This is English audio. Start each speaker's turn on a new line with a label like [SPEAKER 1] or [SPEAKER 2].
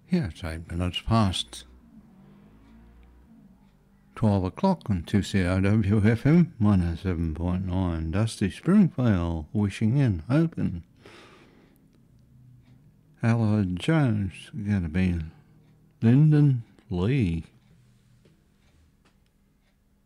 [SPEAKER 1] Yeah, it's 8 minutes past 12 o'clock on 2CRWFM 107.9. Dusty Springvale wishing in, hoping. Howard Jones, going to be Lyndon Lee.